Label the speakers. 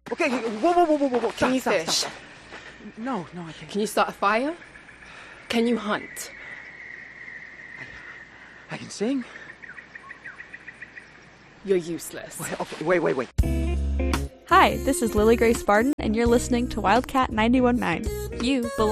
Speaker 1: Okay, whoa.
Speaker 2: Can you
Speaker 1: Stop.
Speaker 2: fish?
Speaker 1: No, I can't.
Speaker 2: Can you start a fire? Can you hunt?
Speaker 1: I can sing.
Speaker 2: You're useless.
Speaker 1: Okay, wait.
Speaker 3: Hi, this is Lily Grace Barden, and you're listening to Wildcat 91.9. You belong.